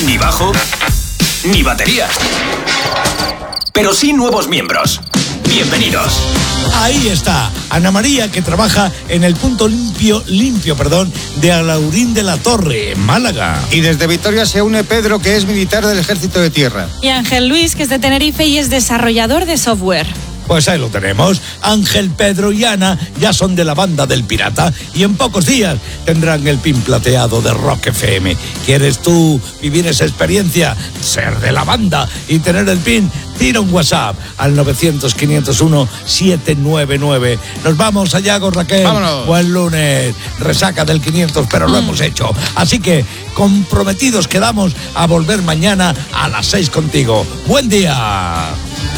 ni bajo, ni batería. Pero sí nuevos miembros. Bienvenidos. Ahí está, Ana María, que trabaja en el punto limpio, de Alaurín de la Torre, en Málaga. Y desde Vitoria se une Pedro, que es militar del Ejército de Tierra. Y Ángel Luis, que es de Tenerife y es desarrollador de software. Pues ahí lo tenemos. Ángel, Pedro y Ana ya son de la banda del Pirata y en pocos días tendrán el pin plateado de Rock FM. ¿Quieres tú vivir esa experiencia? Ser de la banda y tener el pin. Tira un WhatsApp al 900-501-799. Nos vamos allá con Raquel. Vámonos. Buen lunes. Resaca del 500, pero lo hemos hecho. Así que comprometidos quedamos a volver mañana a las 6 contigo. Buen día.